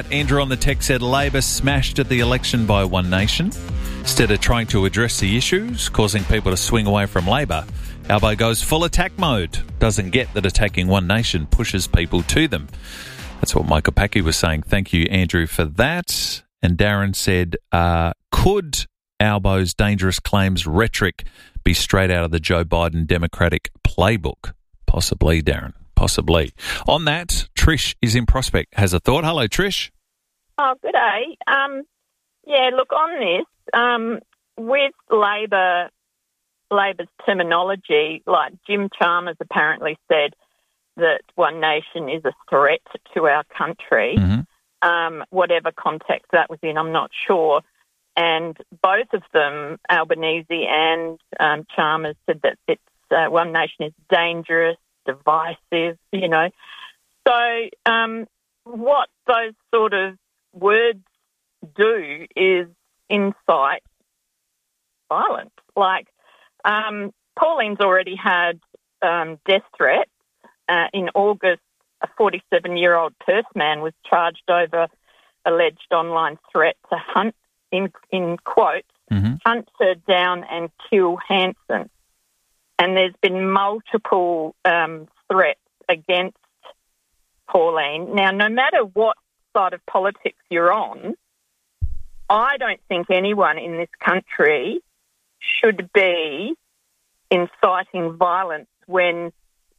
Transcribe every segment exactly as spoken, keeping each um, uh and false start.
Andrew on the text said Labor smashed at the election by One Nation. Instead of trying to address the issues, causing people to swing away from Labor, Albo goes full attack mode. Doesn't get that attacking One Nation pushes people to them. That's what Michael Packy was saying. Thank you, Andrew, for that. And Darren said, uh, could Albo's dangerous claims rhetoric be straight out of the Joe Biden Democratic playbook? Possibly, Darren. Possibly. On that, Trish is in Prospect, has a thought. Hello, Trish. Oh, good day. Um, yeah, look, on this, um, with Labor, Labor's terminology, like Jim Chalmers apparently said that One Nation is a threat to our country, mm-hmm. um, whatever context that was in, I'm not sure. And both of them, Albanese and um, Chalmers, said that it's, uh, One Nation is dangerous, divisive, you know. So um, what those sort of words do is incite violence. Like um, Pauline's already had um, death threats. Uh, in August, a forty-seven-year-old Perth man was charged over alleged online threat to hunt, in, in quotes, mm-hmm. hunt her down and kill Hanson. And there's been multiple um, threats against Pauline. Now, no matter what side of politics you're on, I don't think anyone in this country should be inciting violence when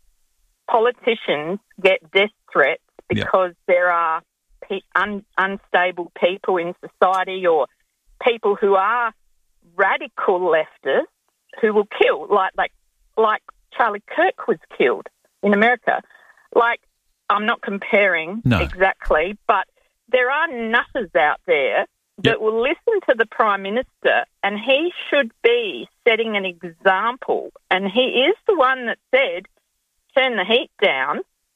politicians get death threats because yeah. there are pe- un- unstable people in society or people who are radical leftists who will kill, like like like Charlie Kirk was killed in America. Like, I'm not comparing no. exactly, but there are nutters out there that yep. will listen to the Prime Minister, and he should be setting an example. And he is the one that said, turn the heat down,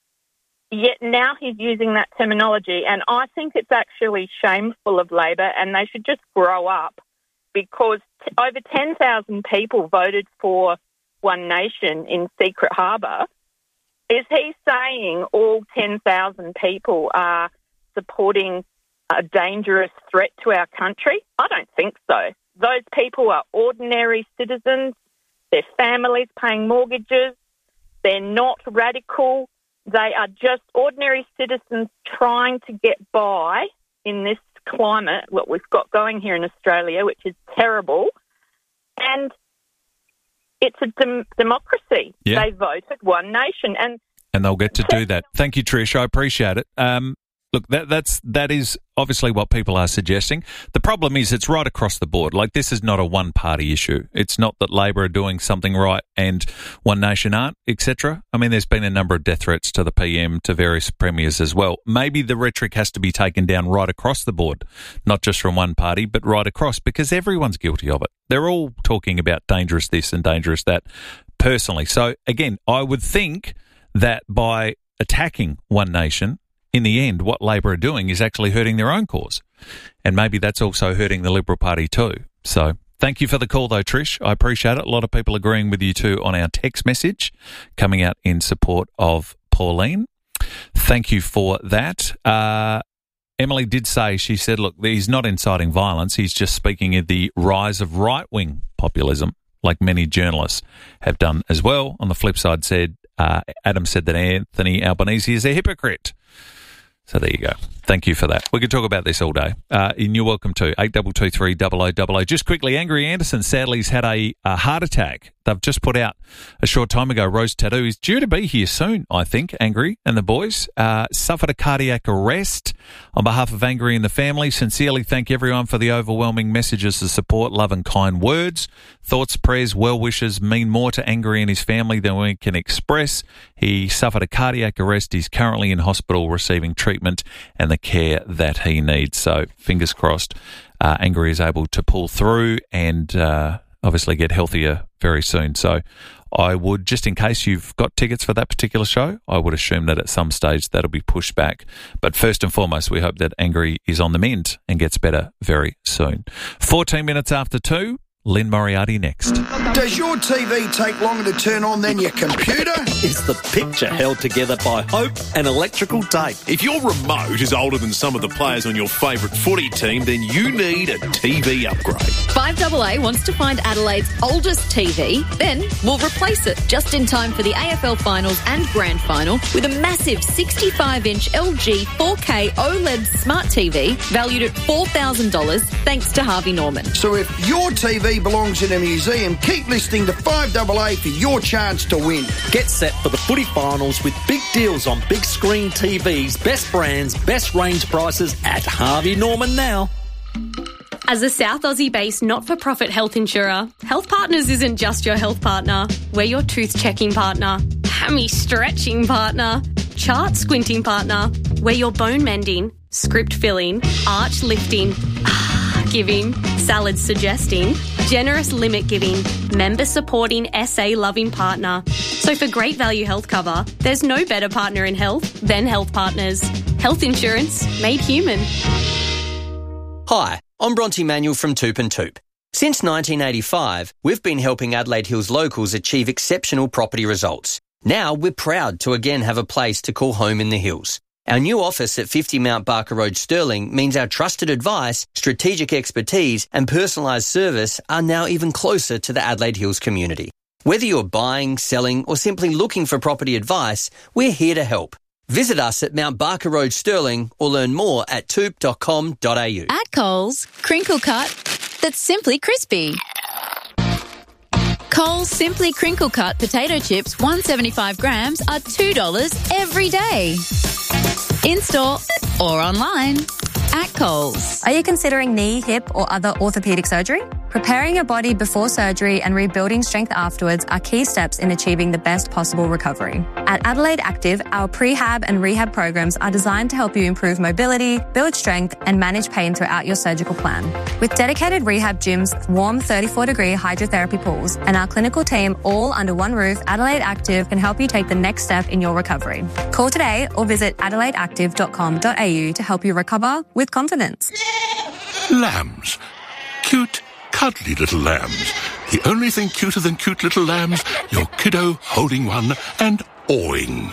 yet now he's using that terminology. And I think it's actually shameful of Labor, and they should just grow up, because t- over ten thousand people voted for One Nation in Secret Harbour. Is he saying all ten thousand people are supporting a dangerous threat to our country? I don't think so. Those people are ordinary citizens. Their families paying mortgages. They're not radical. They are just ordinary citizens trying to get by in this climate, what we've got going here in Australia, which is terrible. And it's a dem- democracy. Yeah. They voted One Nation. And and they'll get to do that. Thank you, Trish. I appreciate it. Um, look, that, that's, that is obviously what people are suggesting. The problem is it's right across the board. Like, this is not a one-party issue. It's not that Labor are doing something right and One Nation aren't, et cetera. I mean, there's been a number of death threats to the P M, to various premiers as well. Maybe the rhetoric has to be taken down right across the board, not just from one party, but right across, because everyone's guilty of it. They're all talking about dangerous this and dangerous that personally. So, again, I would think that by attacking One Nation, in the end, what Labor are doing is actually hurting their own cause. And maybe that's also hurting the Liberal Party too. So thank you for the call though, Trish. I appreciate it. A lot of people agreeing with you too on our text message coming out in support of Pauline. Thank you for that. Uh, Emily did say, she said, look, he's not inciting violence. He's just speaking of the rise of right-wing populism, like many journalists have done as well. On the flip side, said uh, Adam said that Anthony Albanese is a hypocrite. So there you go. Thank you for that. We could talk about this all day. Uh, and you're welcome to. eight two two three, double oh double oh. Just quickly, Angry Anderson sadly has had a, a heart attack. They've just put out a short time ago, Rose Tattoo is due to be here soon, I think, Angry and the boys. Uh, suffered a cardiac arrest. On behalf of Angry and the family, sincerely thank everyone for the overwhelming messages of support, love and kind words. Thoughts, prayers, well wishes mean more to Angry and his family than we can express. He suffered a cardiac arrest. He's currently in hospital receiving treatment and the care that he needs. So fingers crossed, uh, Angry is able to pull through and uh, obviously get healthier very soon. So I would, just in case you've got tickets for that particular show, I would assume that at some stage that'll be pushed back. But first and foremost, we hope that Angry is on the mend and gets better very soon. fourteen minutes after two. Lynn Moriarty next. Does your T V take longer to turn on than your computer? Is the picture held together by hope and electrical tape? If your remote is older than some of the players on your favourite footy team, then you need a T V upgrade. five A A wants to find Adelaide's oldest T V, then we'll replace it just in time for the A F L Finals and Grand Final with a massive sixty-five inch L G four K OLED smart T V valued at four thousand dollars thanks to Harvey Norman. So if your T V belongs in a museum, keep listening to five A A for your chance to win. Get set for the footy finals with big deals on big screen T Vs, best brands, best range prices at Harvey Norman now. As a South Aussie-based not-for-profit health insurer, Health Partners isn't just your health partner. We're your tooth-checking partner, hammy-stretching partner, chart-squinting partner. We're your bone-mending, script-filling, arch-lifting, giving, salad-suggesting, generous limit-giving, member-supporting, S A-loving partner. So for great value health cover, there's no better partner in health than Health Partners. Health insurance made human. Hi, I'm Bronte Manuel from Toop and Toop. Since nineteen eighty-five, we've been helping Adelaide Hills locals achieve exceptional property results. Now we're proud to again have a place to call home in the hills. Our new office at fifty Mount Barker Road, Stirling, means our trusted advice, strategic expertise and personalised service are now even closer to the Adelaide Hills community. Whether you're buying, selling or simply looking for property advice, we're here to help. Visit us at Mount Barker Road, Stirling, or learn more at toop dot com dot a u. At Coles, crinkle cut that's simply crispy. Coles Simply Crinkle Cut potato chips, one hundred seventy-five grams, are two dollars every day. In-store or online at Coles. Are you considering knee, hip or other orthopaedic surgery? Preparing your body before surgery and rebuilding strength afterwards are key steps in achieving the best possible recovery. At Adelaide Active, our prehab and rehab programs are designed to help you improve mobility, build strength and manage pain throughout your surgical plan. With dedicated rehab gyms, warm thirty-four degree hydrotherapy pools and our clinical team all under one roof, Adelaide Active can help you take the next step in your recovery. Call today or visit adelaide active dot com dot a u to help you recover with confidence. Lambs. Cute, cuddly little lambs. The only thing cuter than cute little lambs, your kiddo holding one and awing.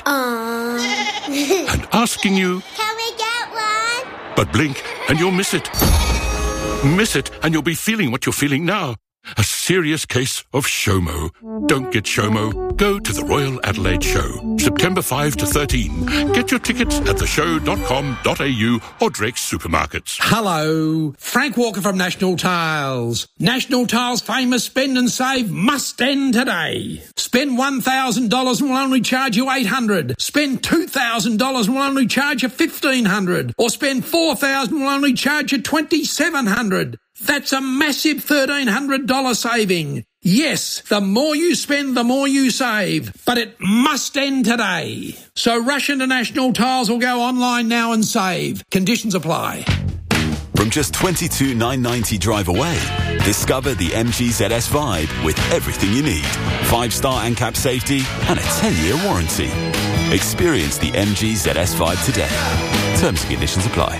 Aww. And asking you, can we get one? But blink and you'll miss it. Miss it and you'll be feeling what you're feeling now. A serious case of SHOMO. Don't get SHOMO. Go to the Royal Adelaide Show, September fifth to thirteen. Get your tickets at the show dot com dot a u or Drake's Supermarkets. Hello, Frank Walker from National Tiles. National Tiles' famous spend and save must end today. Spend one thousand dollars and we'll only charge you eight hundred dollars. Spend two thousand dollars and we'll only charge you fifteen hundred dollars. Or spend four thousand dollars and we'll only charge you twenty-seven hundred dollars. That's a massive thirteen hundred dollars saving. Yes, the more you spend, the more you save. But it must end today. So rush into National Tiles or go online now and save. Conditions apply. From just twenty-two thousand nine hundred ninety drive away, discover the M G Z S Vibe with everything you need. Five-star ANCAP safety and a ten-year warranty. Experience the M G Z S Vibe today. Terms and conditions apply.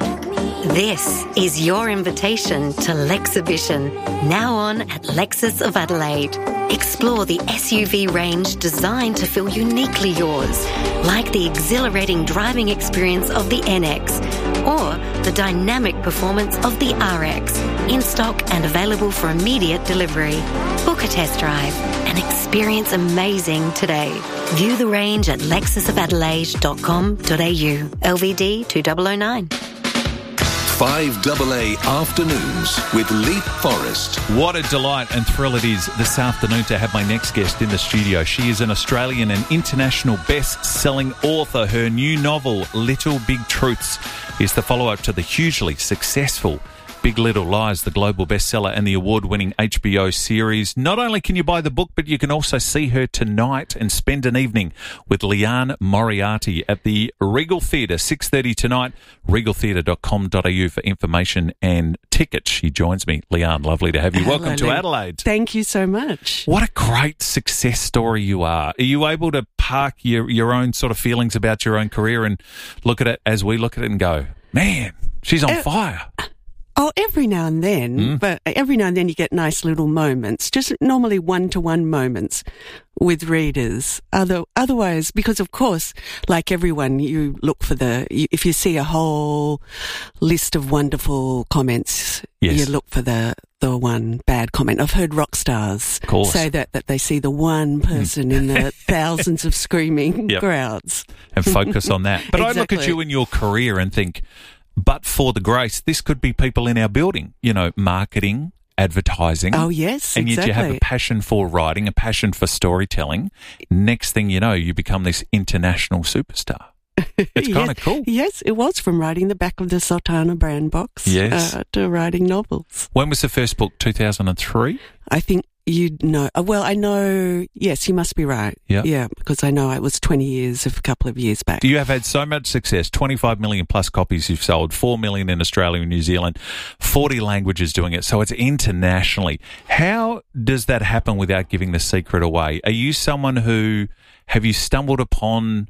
This is your invitation to Lexhibition, now on at Lexus of Adelaide. Explore the S U V range designed to feel uniquely yours, like the exhilarating driving experience of the N X or the dynamic performance of the R X, in stock and available for immediate delivery. Book a test drive and experience amazing today. View the range at lexus of adelaide dot com dot a u. L V D two thousand nine. five A A Afternoons with Leap Forest. What a delight and thrill it is this afternoon to have my next guest in the studio. She is an Australian and international best-selling author. Her new novel, Little Big Truths, is the follow-up to the hugely successful Big Little Lies, the global bestseller and the award-winning H B O series. Not only can you buy the book, but you can also see her tonight and spend an evening with Lynn Moriarty at the Regal Theatre, six thirty tonight, regal theatre dot com dot a u for information and tickets. She joins me. Lynn, lovely to have you. Hello, Welcome to Lynn. Adelaide. Thank you so much. What a great success story you are. Are you able to park your, your own sort of feelings about your own career and look at it as we look at it and go, man, she's on Uh, fire? Oh, every now and then, Mm. but every now and then you get nice little moments, just normally one-to-one moments with readers. Other, otherwise, because of course, like everyone, you look for the, you, if you see a whole list of wonderful comments, Yes. you look for the, the one bad comment. I've heard rock stars Of course. say that, that they see the one person in the thousands of screaming Yep. crowds. And focus on that. But I look at Exactly. you in your career and think, but for the grace, this could be people in our building, you know, marketing, advertising. Oh, yes, And yet you have a exactly. passion for writing, a passion for storytelling. Next thing you know, you become this international superstar. It's kind of Yes. cool. Yes, it was from writing the back of the Sultana brand box Yes. uh, to writing novels. When was the first book? two thousand three? I think you'd know. uh, Well, I know. Yes, you must be right. Yeah. Yeah, because I know it was twenty years of a couple of years back. You have had so much success, twenty-five million plus copies you've sold, four million in Australia and New Zealand, forty languages doing it. So it's internationally. How does that happen without giving the secret away? Are you someone who, have you stumbled upon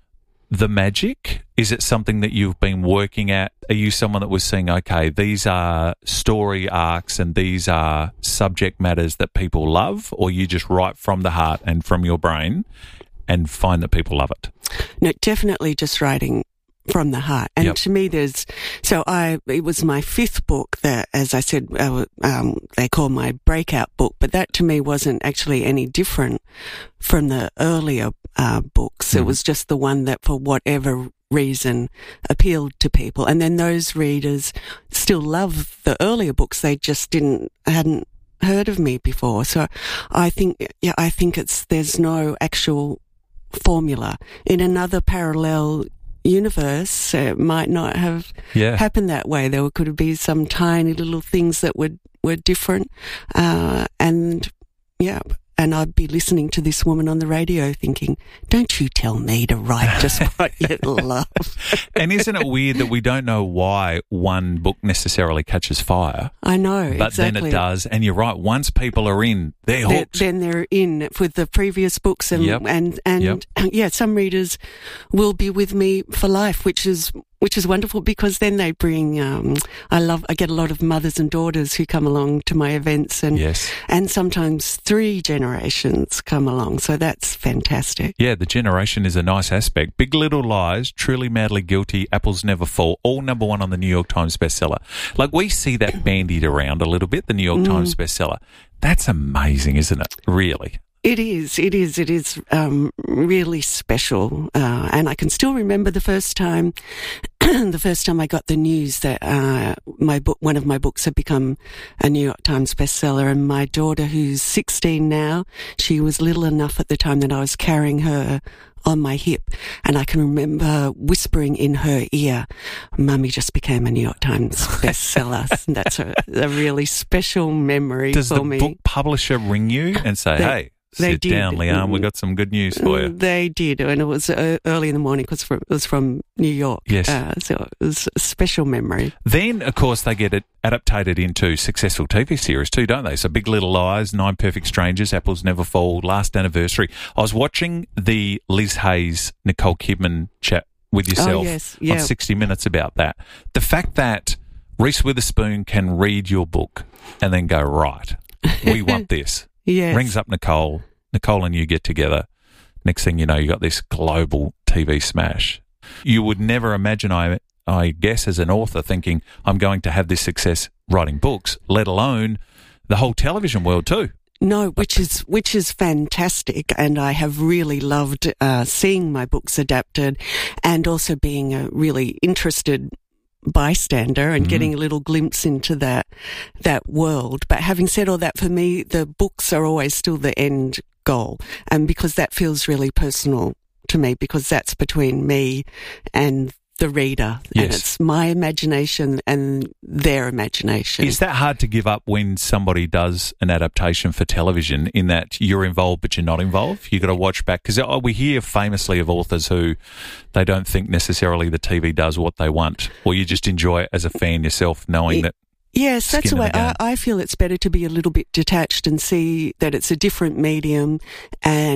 the magic? Is it something that you've been working at? Are you someone that was saying, okay, these are story arcs and these are subject matters that people love, or you just write from the heart and from your brain and find that people love it? No, definitely just writing from the heart. And Yep. to me, there's, so I, it was my fifth book that, as I said, uh, um, they call my breakout book, but that to me wasn't actually any different from the earlier uh, books. It was just the one that for whatever reason appealed to people. And then those readers still love the earlier books. They just didn't, hadn't heard of me before. So I think, yeah, I think it's, there's no actual formula. In another parallel universe, it might not have Yeah. happened that way. There could be some tiny little things that were, were different. Uh, and yeah, and I'd be listening to this woman on the radio thinking, don't you tell me to write just what you love. And isn't it weird that we don't know why one book necessarily catches fire? I know, But exactly. then it does. And you're right. Once people are in, they're They're- hooked. then they're in with the previous books, and Yep. and and Yep. yeah, some readers will be with me for life, which is which is wonderful because then they bring. Um, I love. I get a lot of mothers and daughters who come along to my events, and Yes. and sometimes three generations come along. So that's fantastic. Yeah, the generation is a nice aspect. Big Little Lies, Truly Madly Guilty, Apples Never Fall, all number one on the New York Times bestseller. Like, we see that bandied around a little bit, the New York Mm. Times bestseller. That's amazing, isn't it? Really? It is, it is, it is um, really special, uh, and I can still remember the first time, the first time I got the news that uh, my book, one of my books, had become a New York Times bestseller. And my daughter, who's sixteen now, she was little enough at the time that I was carrying her on my hip, and I can remember whispering in her ear, "Mummy just became a New York Times bestseller." And that's a, a really special memory Does for the me. book publisher ring you and say, They- hey, they sit did. down, Leanne, we've got some good news for you? They did, and it was uh, early in the morning because it was from New York. Yes. Uh, so it was a special memory. Then, of course, they get it adapted into successful T V series too, don't they? So Big Little Lies, Nine Perfect Strangers, Apples Never Fall, Last Anniversary. I was watching the Liz Hayes, Nicole Kidman chat with yourself yes, on yeah. sixty minutes about that. The fact that Reese Witherspoon can read your book and then go, right, we want this. Yes. Rings up Nicole. Nicole and you get together. Next thing you know, you got this global T V smash. You would never imagine, I, I guess, as an author, thinking I'm going to have this success writing books, let alone the whole television world too. No, which is which is fantastic, and I have really loved uh, seeing my books adapted, and also being a really interested bystander and Mhm. getting a little glimpse into that that world. But having said all that, for me, the books are always still the end goal, and because that feels really personal to me, because that's between me and the reader, and Yes. it's my imagination and their imagination. Is that hard to give up when somebody does an adaptation for television, in that you're involved but you're not involved? You got to watch back, because we hear famously of authors who they don't think necessarily the T V does what they want, or you just enjoy it as a fan yourself, knowing that. Yes, that's Skin the in way the game. I, I feel. It's better to be a little bit detached and see that it's a different medium, and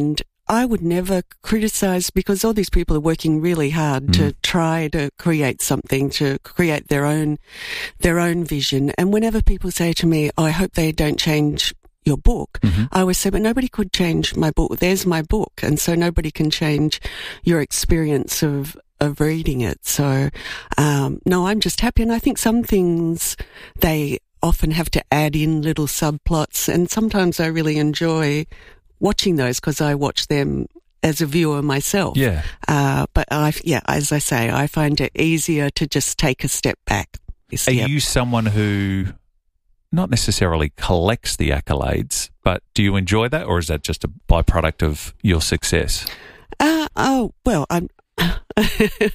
I would never criticize, because all these people are working really hard mm. to try to create something, to create their own, their own vision. And whenever people say to me, oh, I hope they don't change your book, mm-hmm. I always say, but nobody could change my book. There's my book. And so nobody can change your experience of, of reading it. So, um, no, I'm just happy. And I think some things they often have to add in little subplots. And sometimes I really enjoy watching those because I watch them as a viewer myself. Yeah. Uh, but I, yeah, as I say, I find it easier to just take a step back. Are yep. you someone who not necessarily collects the accolades, but do you enjoy that, or is that just a byproduct of your success? Uh, oh, well, I'm... Because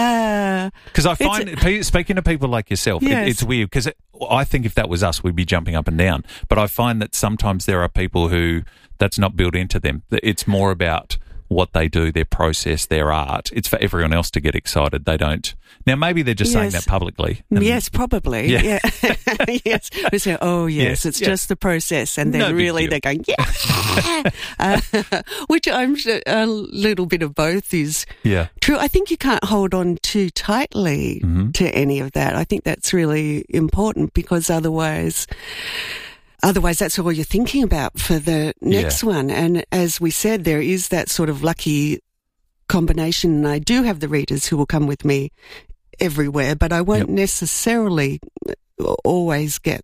uh, I find, a, speaking to people like yourself, yes. it, it's weird because it, I think if that was us, we'd be jumping up and down. But I find that sometimes there are people who that's not built into them. It's more about what they do, their process, their art. It's for everyone else to get excited. They don't. Now, maybe they're just yes. saying that publicly. And, yes, probably. Yeah. yeah. yes. We say, oh, yes, yes it's yes. just the process. And then no really they're going, yeah. uh, which I'm sure a little bit of both is yeah. true. I think you can't hold on too tightly mm-hmm. to any of that. I think that's really important because otherwise... Otherwise, that's all you're thinking about for the next yeah. one. And as we said, there is that sort of lucky combination. And I do have the readers who will come with me everywhere, but I won't yep. necessarily always get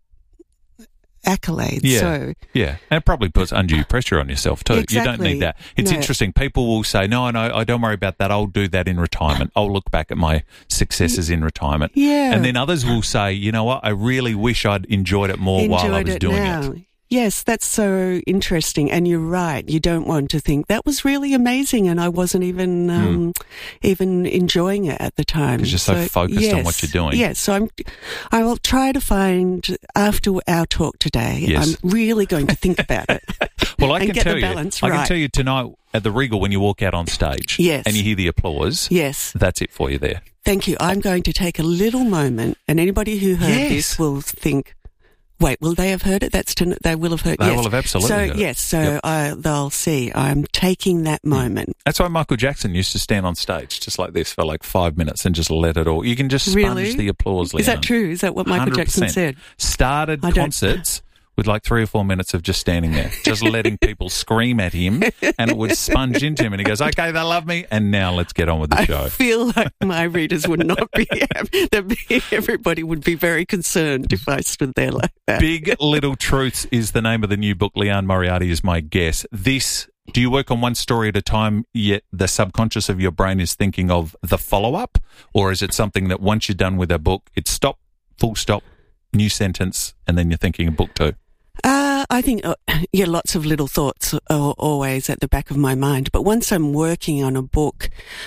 accolades. Yeah, so. yeah. And it probably puts undue pressure on yourself too. Exactly. You don't need that. It's no. interesting. People will say, no, no, I don't worry about that. I'll do that in retirement. I'll look back at my successes in retirement. Yeah. And then others will say, you know what, I really wish I'd enjoyed it more enjoyed while I was it doing now. it. Yes, that's so interesting. And you're right. You don't want to think that was really amazing and I wasn't even um, mm. even enjoying it at the time. Because you're so, so focused yes, on what you're doing. Yes. So I'm, I will try to find, after our talk today, yes. I'm really going to think about it. Well, I and can get tell the you, balance I right. can tell you tonight at the Regal when you walk out on stage yes. and you hear the applause, yes. that's it for you there. Thank you. I'm going to take a little moment and anybody who heard yes. this will think, wait, will they have heard it? That's to, they will have heard. They yes. will have absolutely so, heard it. Yes, so yep. I, they'll see. I'm taking that moment. That's why Michael Jackson used to stand on stage just like this for like five minutes and just let it all. You can just sponge really? the applause. Leanne. Is that true? Is that what Michael one hundred percent. Jackson said? Started I concerts with like three or four minutes of just standing there, just letting people scream at him, and it would sponge into him. And he goes, "Okay, they love me, and now let's get on with the I show." I feel like my readers would not be happy. Be, everybody would be very concerned if I stood there like that. Big Little Truths is the name of the new book. Leanne Moriarty is my guest. This. Do you work on one story at a time, yet the subconscious of your brain is thinking of the follow-up? Or is it something that once you're done with a book, it's stop, full stop, new sentence, and then you're thinking of book two? Uh, I think, uh, yeah, lots of little thoughts are always at the back of my mind. But once I'm working on a book,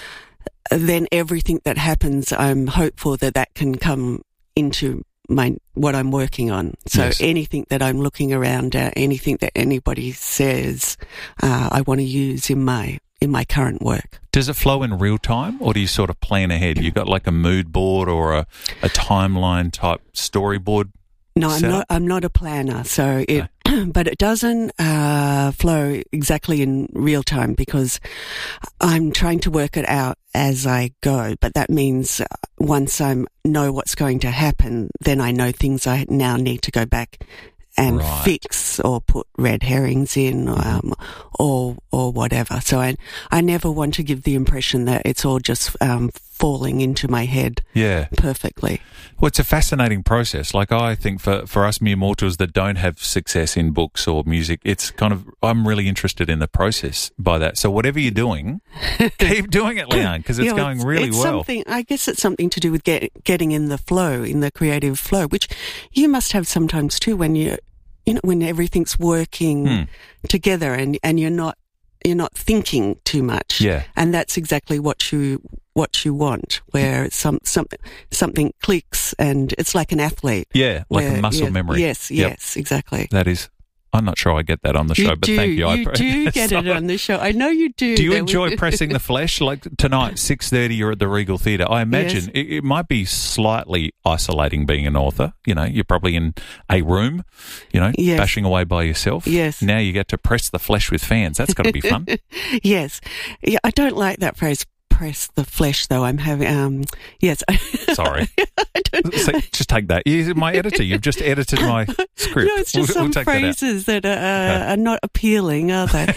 then everything that happens, I'm hopeful that that can come into my what I'm working on. So yes. anything that I'm looking around at, anything that anybody says, uh, I want to use in my in my current work. Does it flow in real time, or do you sort of plan ahead? You got like a mood board or a, a timeline type storyboard? No, I'm not. I'm not a planner, so it. Okay. But it doesn't uh, flow exactly in real time because I'm trying to work it out as I go. But that means once I know what's going to happen, then I know things I now need to go back and right. fix or put red herrings in, um, or or whatever. So I I never want to give the impression that it's all just um, falling into my head yeah. perfectly. Well, it's a fascinating process. Like I think for, for us mere mortals that don't have success in books or music, it's kind of, I'm really interested in the process by that. So whatever you're doing, keep doing it, Leanne, because it's yeah, going it's, really it's well. Something, I guess it's something to do with get, getting in the flow, in the creative flow, which you must have sometimes too when you, you know, when everything's working hmm. together and, and you're not, you're not thinking too much. Yeah. And that's exactly what you, what you want, where some, some, something clicks and it's like an athlete. Yeah. Like where, a muscle yeah, memory. Yes. Yep. Yes, exactly. That is, I'm not sure I get that on the show, You but do. thank you. I You pre- do get it on the show. I know you do. Do you There enjoy was- pressing the flesh? Like tonight, six thirty, you're at the Regal Theatre. I imagine Yes. it, it might be slightly isolating being an author. You know, you're probably in a room, you know, Yes. bashing away by yourself. Yes. Now you get to press the flesh with fans. That's got to be fun. Yes. Yeah, I don't like that phrase, press the flesh, though. I'm having, um, yes. Sorry. So, just take that. You're my editor. You've just edited my script. No, it's just We'll- some we'll take that out. phrases that, are, uh, Okay. are not appealing, are they?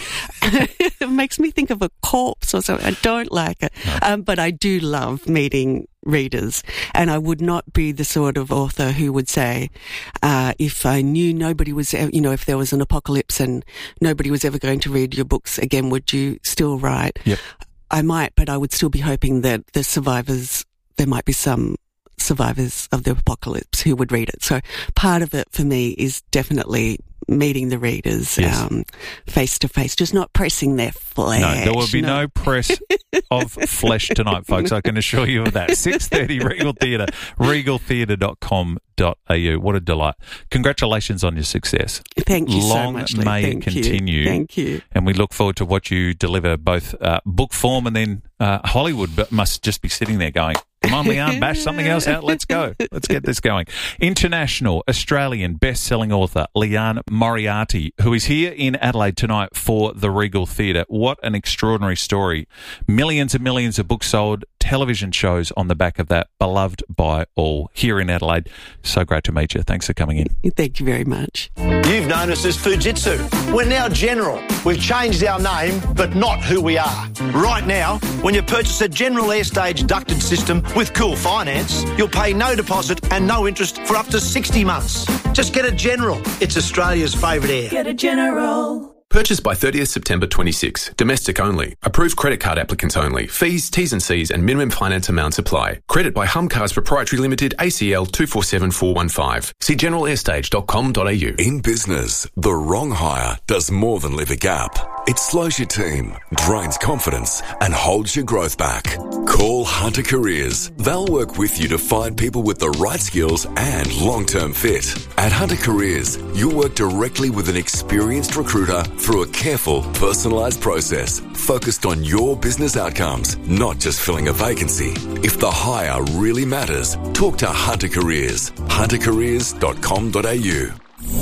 It makes me think of a corpse or something. I don't like it. No. Um, but I do love meeting readers, and I would not be the sort of author who would say, uh, if I knew nobody was, e- you know, if there was an apocalypse and nobody was ever going to read your books again, would you still write? Yep. I might, but I would still be hoping that the survivors, there might be some survivors of the apocalypse who would read it. So part of it for me is definitely meeting the readers Yes. um, face to face, just not pressing their flesh. No, there will be no, press of flesh tonight, folks. I can assure you of that. six thirty Regal Theatre, regal theatre dot com dot a u. What a delight. Congratulations on your success. Thank you so Long much, Lee. may Thank it you. continue. Thank you. And we look forward to what you deliver, both uh, book form and then uh, Hollywood but must just be sitting there going, come on, Leanne, bash something else out. Let's go. Let's get this going. International Australian best-selling author Leanne Moriarty, who is here in Adelaide tonight for the Regal Theatre. What an extraordinary story. Millions and millions of books sold, television shows on the back of that, beloved by all here in Adelaide. So great to meet you. Thanks for coming in. Thank you very much. You've known us as Fujitsu. We're now General. We've changed our name, but not who we are. Right now, when you purchase a General Airstage ducted system with Cool Finance, you'll pay no deposit and no interest for up to sixty months. Just get a General. It's Australia's favourite air. Get a General. Purchased by thirtieth September twenty-six. Domestic only. Approved credit card applicants only. Fees, T's and C's and minimum finance amounts apply. Credit by Humcars Proprietary Limited, A C L two four seven four one five. See general airstage dot com dot a u. In business, the wrong hire does more than leave a gap. It slows your team, drains confidence, and holds your growth back. Call Hunter Careers. They'll work with you to find people with the right skills and long-term fit. At Hunter Careers, you'll work directly with an experienced recruiter through a careful, personalised process focused on your business outcomes, not just filling a vacancy. If the hire really matters, talk to Hunter Careers. hunter careers dot com dot a u.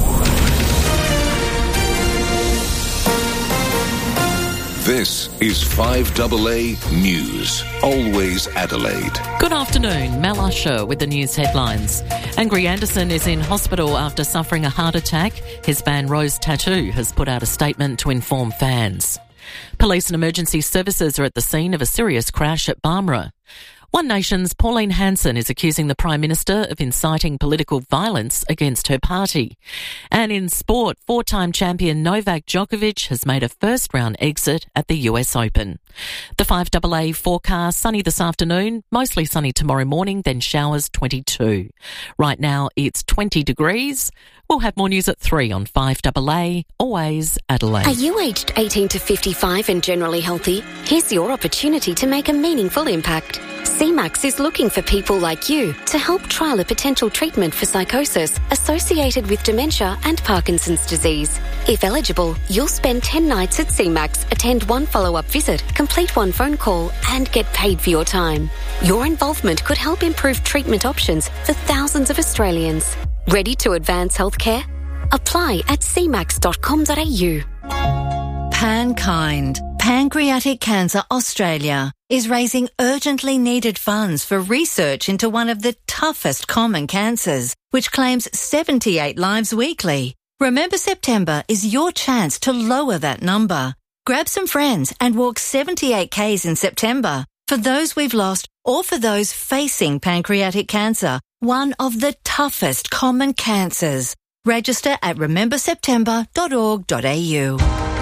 This is five A A News. Always Adelaide. Good afternoon. Mel Usher with the news headlines. Angry Anderson is in hospital after suffering a heart attack. His band Rose Tattoo has put out a statement to inform fans. Police and emergency services are at the scene of a serious crash at Barmera. One Nation's Pauline Hanson is accusing the Prime Minister of inciting political violence against her party. And in sport, four-time champion Novak Djokovic has made a first-round exit at the U S Open. The five A A forecast, sunny this afternoon, mostly sunny tomorrow morning, then showers twenty-two. Right now it's twenty degrees. We'll have more news at three on five A A, always Adelaide. Are you aged eighteen to fifty-five and generally healthy? Here's your opportunity to make a meaningful impact. C MAX is looking for people like you to help trial a potential treatment for psychosis associated with dementia and Parkinson's disease. If eligible, you'll spend ten nights at C MAX, attend one follow-up visit, complete one phone call and get paid for your time. Your involvement could help improve treatment options for thousands of Australians. Ready to advance healthcare? Apply at c max dot com dot a u. Pankind, Pancreatic Cancer Australia, is raising urgently needed funds for research into one of the toughest common cancers, which claims seventy-eight lives weekly. Remember September is your chance to lower that number. Grab some friends and walk seventy-eight kays in September for those we've lost or for those facing pancreatic cancer, one of the toughest common cancers. Register at remember september dot org dot a u.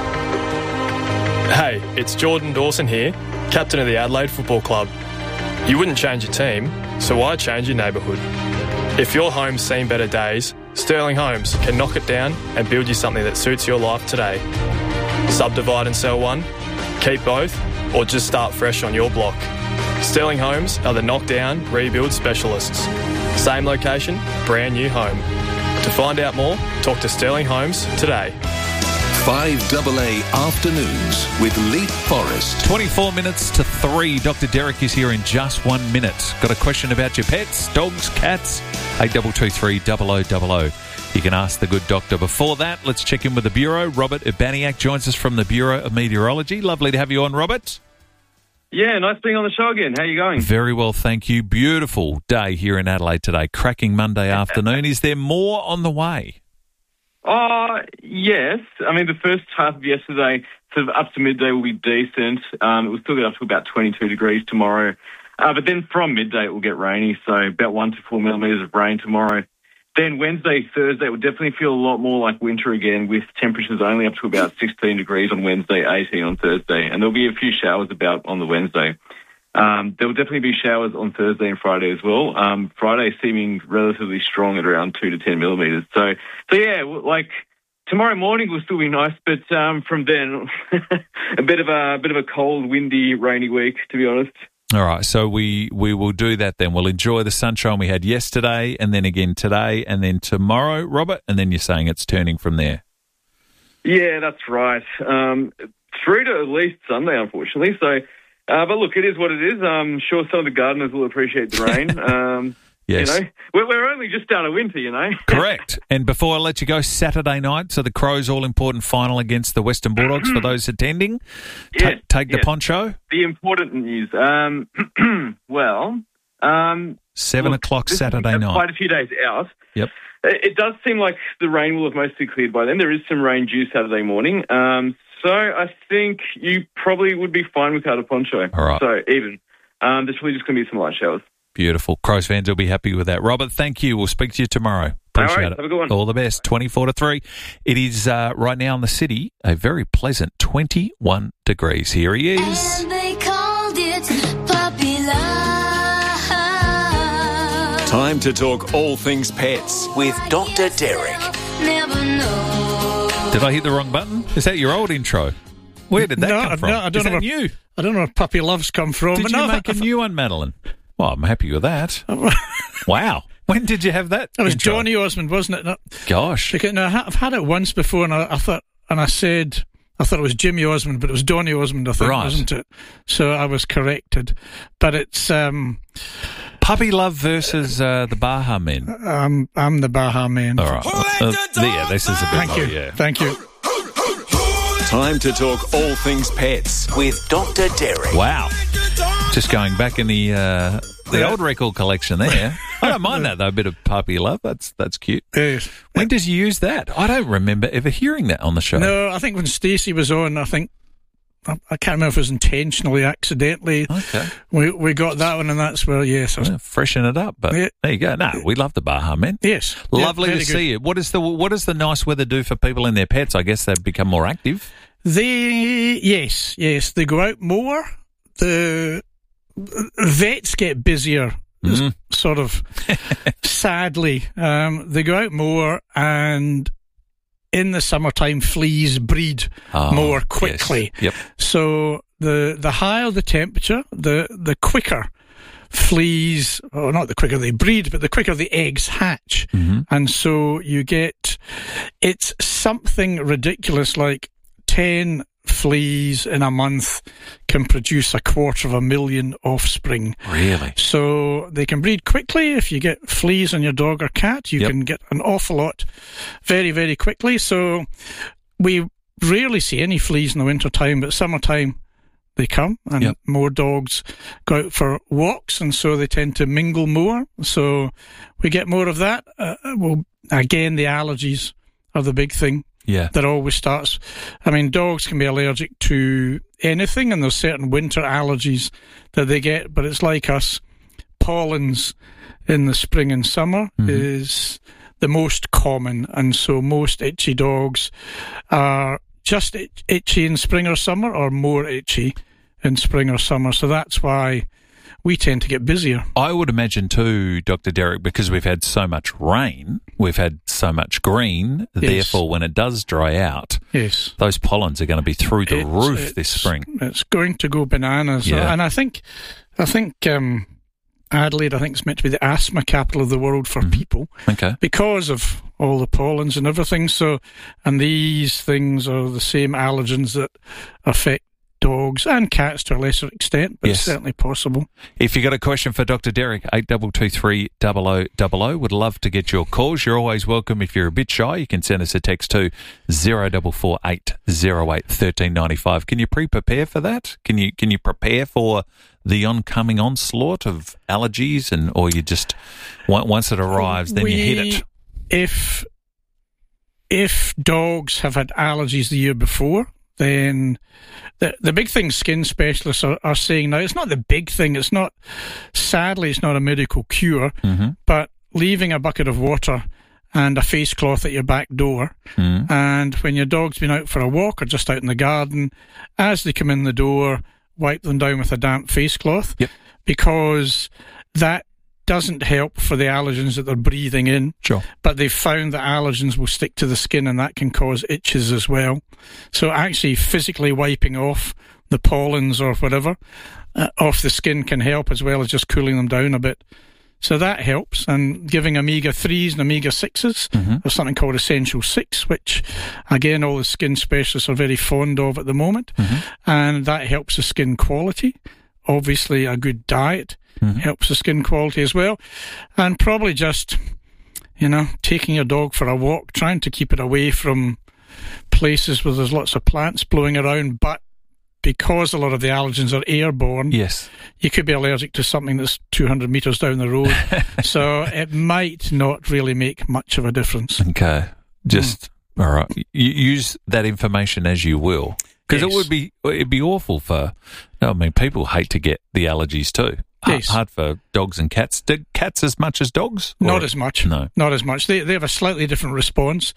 Hey, it's Jordan Dawson here, captain of the Adelaide Football Club. You wouldn't change your team, so why change your neighbourhood? If your home's seen better days, Sterling Homes can knock it down and build you something that suits your life today. Subdivide and sell one, keep both, or just start fresh on your block. Sterling Homes are the knockdown, rebuild specialists. Same location, brand new home. To find out more, talk to Sterling Homes today. five double A Afternoons with Leap Forest. twenty-four minutes to three. Doctor Derek is here in just one minute. Got a question about your pets, dogs, cats? eight two two three, double oh double oh. You can ask the good doctor. Before that, let's check in with the Bureau. Robert Urbaniak joins us from the Bureau of Meteorology. Lovely to have you on, Robert. Yeah, nice being on the show again. How are you going? Very well, thank you. Beautiful day here in Adelaide today. Cracking Monday afternoon. Is there more on the way? Uh, yes. I mean, the first half of yesterday, sort of up to midday, will be decent. Um, it will still get up to about twenty-two degrees tomorrow. Uh, but then from midday, it will get rainy, so about one to four millimetres of rain tomorrow. Then Wednesday, Thursday will definitely feel a lot more like winter again, with temperatures only up to about sixteen degrees on Wednesday, eighteen on Thursday. And there'll be a few showers about on the Wednesday. Um, there will definitely be showers on Thursday and Friday as well. Um, Friday seeming relatively strong at around two to ten millimetres. So, so yeah, like tomorrow morning will still be nice, but um, from then, a bit of a, a bit of a cold, windy, rainy week, to be honest. All right, so we, we will do that then. We'll enjoy the sunshine we had yesterday and then again today and then tomorrow, Robert, and then you're saying it's turning from there. Yeah, that's right. Um, through to at least Sunday, unfortunately. So, uh, but look, it is what it is. I'm sure some of the gardeners will appreciate the rain. Um, yes. You know, we're, we're only just out of winter, you know. Correct. And before I let you go, Saturday night, so the Crows all-important final against the Western Bulldogs for those attending. Yes, Ta- take yes. the poncho. The important news. Um, well, um, Seven look, o'clock this is Saturday night. Quite a few days out. Yep. It, it does seem like the rain will have mostly cleared by then. There is some rain due Saturday morning. Um, so I think you probably would be fine without a poncho. All right. So even. Um, there's probably just going to be some light showers. Beautiful. Crows fans will be happy with that. Robert, thank you. We'll speak to you tomorrow. Appreciate All right, it. have a good one. All the best. twenty-four to three. It is uh, right now in the city a very pleasant twenty-one degrees. Here he is. And they called it puppy love. Time to talk all things pets with Doctor Derek. Never know. Did I hit the wrong button? Is that your old intro? Where did that no, come from? No, I don't is know that where, new? I don't know where puppy love's come from. Did but you no, make a new one, Madeline? Well, I'm happy with that. Wow. When did you have that? It was intro? Johnny Osmond, wasn't it? No, Gosh. because, no, I've had it once before, and I, I thought, and I said, I thought it was Jimmy Osmond, but it was Donny Osmond, I think, Right. wasn't it? So I was corrected. But it's um, Puppy Love versus uh, the Baha Men. um, I'm the Baha Man. All right. Uh, yeah, this is a bit Thank low, you. yeah. Thank you. Time to talk all things pets with Doctor Derek. Wow. Just going back in the uh, the Yeah. old record collection there. I don't mind that, though, a bit of Puppy Love. That's that's cute. Yes. When does you use that? I don't remember ever hearing that on the show. No, I think when Stacey was on, I think, I, I can't remember if it was intentionally, accidentally. Okay. We we got that one, and that's where, yes. I was, Yeah, freshen it up, but Yeah. there you go. No, we love the Baha Men. yes. Lovely Yeah, to very see you. What is the what does the nice weather do for people and their pets? I guess they've become more active. They, yes, yes, they go out more. The vets get busier, Mm. sort of, sadly. Um, they go out more, and in the summertime, fleas breed Oh, more yes. quickly. Yep. So the the higher the temperature, the the quicker fleas, or not the quicker they breed, but the quicker the eggs hatch. Mm-hmm. And so you get, it's something ridiculous like ten fleas in a month can produce a quarter of a million offspring. Really? So they can breed quickly. If you get fleas on your dog or cat, you Yep. can get an awful lot very, very quickly. So we rarely see any fleas in the winter time, but summertime they come, and Yep. more dogs go out for walks, and so they tend to mingle more. So we get more of that. Uh, well, again, the allergies are the big thing. Yeah. That always starts. I mean, dogs can be allergic to anything, and there's certain winter allergies that they get, but it's like us. Pollens in the spring and summer Mhm. is the most common, and so most itchy dogs are just itch- itchy in spring or summer, or more itchy in spring or summer. So that's why we tend to get busier. I would imagine too, Doctor Derek, because we've had so much rain, we've had so much green, Yes. therefore when it does dry out, Yes. those pollens are going to be through the It's- roof it's- this spring. It's going to go bananas. Yeah. And I think, I think, um, Adelaide, I think, is meant to be the asthma capital of the world for mm-hmm. people. Okay. Because of all the pollens and everything. So, and these things are the same allergens that affect dogs and cats to a lesser extent, but yes. it's certainly possible. If you got a question for Doctor Derek, eight two two three, zero zero zero zero. Would love to get your calls. You're always welcome. If you're a bit shy, you can send us a text to zero four four eight zero eight one three nine five. Can you pre-prepare for that? Can you can you prepare for the oncoming onslaught of allergies, and or you just once it arrives, then we, you hit it? If if dogs have had allergies the year before, then the the big thing skin specialists are, are saying now, it's not the big thing, it's not, sadly, it's not a medical cure, mm-hmm. but leaving a bucket of water and a face cloth at your back door, mm-hmm. and when your dog's been out for a walk or just out in the garden, as they come in the door, wipe them down with a damp face cloth, yep. because that doesn't help for the allergens that they're breathing in. Sure. But they've found that allergens will stick to the skin and that can cause itches as well. So actually physically wiping off the pollens or whatever uh, off the skin can help, as well as just cooling them down a bit. So that helps. And giving omega threes and omega sixes, mm-hmm. there's something called Essential six, which again all the skin specialists are very fond of at the moment. Mm-hmm. And that helps the skin quality. Obviously a good diet mm-hmm. helps the skin quality as well. And probably just, you know, taking your dog for a walk, trying to keep it away from places where there's lots of plants blowing around, but because a lot of the allergens are airborne, yes, you could be allergic to something that's two hundred metres down the road. So it might not really make much of a difference. Okay. Just, mm. all right. You use that information as you will. Because yes. it would be, it'd be awful for, I mean, people hate to get the allergies too. Hard, yes. hard for dogs and cats. Do cats as much as dogs? Not or? as much. No. Not as much. They, they have a slightly different response.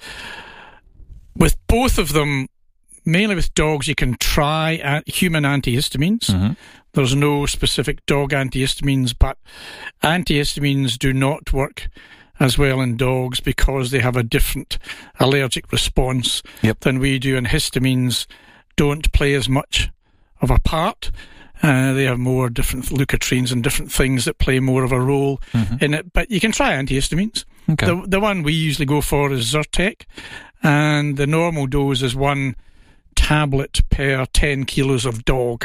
With both of them, mainly with dogs, you can try human antihistamines. Mm-hmm. There's no specific dog antihistamines, but antihistamines do not work as well in dogs because they have a different allergic response yep. than we do, and histamines don't play as much of a part. Uh, they have more different leukotrienes and different things that play more of a role mm-hmm. in it. But you can try antihistamines. Okay. The, the one we usually go for is Zyrtec, and the normal dose is one tablet per ten kilos of dog.